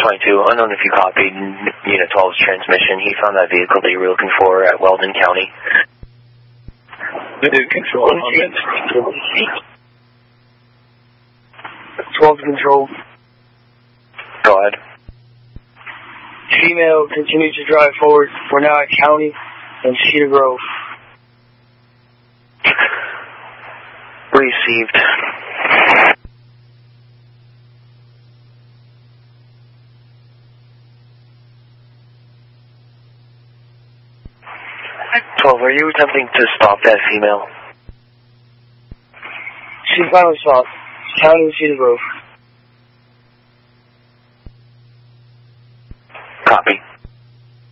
22, unknown if you copied Unit 12's transmission. He found that vehicle that you were looking for at Weldon County. I did control. 12 control. Go ahead. Female continued to drive forward. We're now at County and Cedar Grove. Received. Are you attempting to stop that female? She finally stopped. County and Cedar Grove. Copy.